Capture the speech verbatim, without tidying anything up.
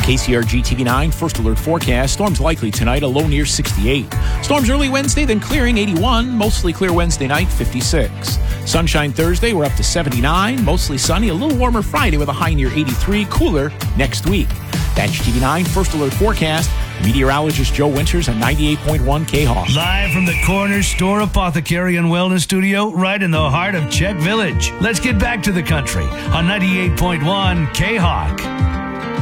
K C R G T V nine First Alert Forecast. Storms likely tonight, a low near sixty-eight. Storms early Wednesday, then clearing eighty-one. Mostly clear Wednesday night, fifty-six. Sunshine Thursday, we're up to seventy-nine. Mostly sunny, a little warmer Friday with a high near eighty-three. Cooler next week. That's T V nine First Alert Forecast. Meteorologist Joe Winters on ninety-eight point one K-Hawk. Live from the Corner Store Apothecary and Wellness Studio, right in the heart of Czech Village. Let's get back to the country on ninety-eight point one K-Hawk.